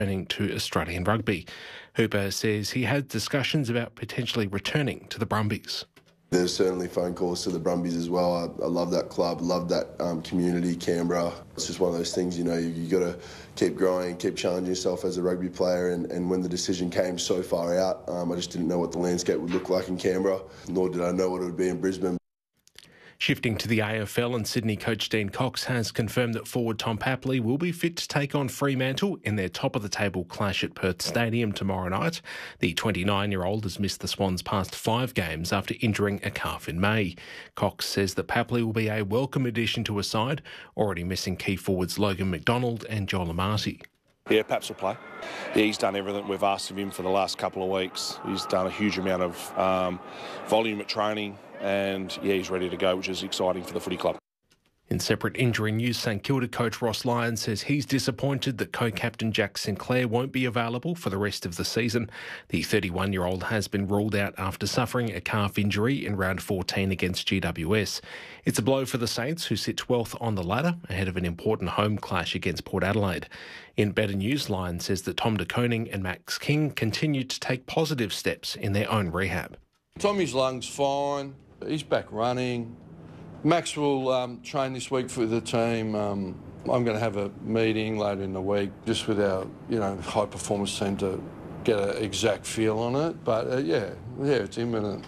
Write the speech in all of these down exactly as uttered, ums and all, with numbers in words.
returning to Australian rugby. Hooper says he had discussions about potentially returning to the Brumbies. There's certainly phone calls to the Brumbies as well. I, I love that club, love that um, community, Canberra. It's just one of those things, you know, you, you got to keep growing, keep challenging yourself as a rugby player. And, and when the decision came so far out, um, I just didn't know what the landscape would look like in Canberra, nor did I know what it would be in Brisbane. Shifting to the A F L, and Sydney coach Dean Cox has confirmed that forward Tom Papley will be fit to take on Fremantle in their top-of-the-table clash at Perth Stadium tomorrow night. The twenty-nine-year-old has missed the Swans past five games after injuring a calf in May. Cox says that Papley will be a welcome addition to a side, already missing key forwards Logan McDonald and Joel Amati. Yeah, Paps will play. Yeah, he's done everything we've asked of him for the last couple of weeks. He's done a huge amount of um, volume at training, and yeah, he's ready to go, which is exciting for the footy club. In separate injury news, St Kilda coach Ross Lyon says he's disappointed that co-captain Jack Sinclair won't be available for the rest of the season. The thirty-one-year-old has been ruled out after suffering a calf injury in round fourteen against G W S. It's a blow for the Saints, who sit twelfth on the ladder ahead of an important home clash against Port Adelaide. In better news, Lyon says that Tom De Koning and Max King continue to take positive steps in their own rehab. Tommy's lung's fine. He's back running. Max will um, train this week for the team. Um, I'm going to have a meeting later in the week just with our, you know, high performance team to get an exact feel on it. But uh, yeah, yeah, it's imminent.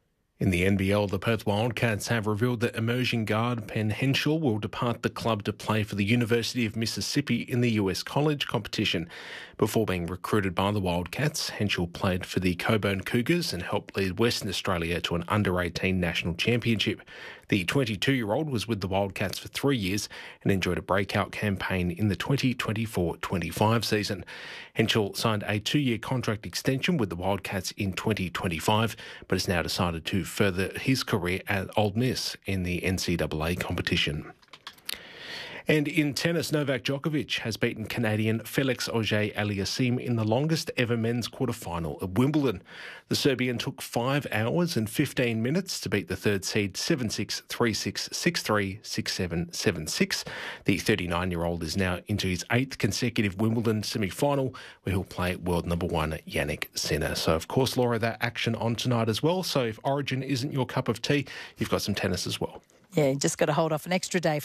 In the N B L, the Perth Wildcats have revealed that emerging guard Penn Henschel will depart the club to play for the University of Mississippi in the U S college competition. Before being recruited by the Wildcats, Henschel played for the Coburn Cougars and helped lead Western Australia to an under eighteen national championship. The twenty-two-year-old was with the Wildcats for three years and enjoyed a breakout campaign in the twenty twenty-four twenty-five season. Henschel signed a two-year contract extension with the Wildcats in twenty twenty-five, but has now decided to further his career at Ole Miss in the N C double A competition. And in tennis, Novak Djokovic has beaten Canadian Felix Auger-Aliassime in the longest ever men's quarter-final at Wimbledon. The Serbian took five hours and fifteen minutes to beat the third seed seven six, three six, six three, six seven, seven six. The thirty-nine-year-old is now into his eighth consecutive Wimbledon semi-final, where he'll play world number one Yannick Sinner. So, of course, Laura, that action on tonight as well. So if Origin isn't your cup of tea, you've got some tennis as well. Yeah, just got to hold off an extra day for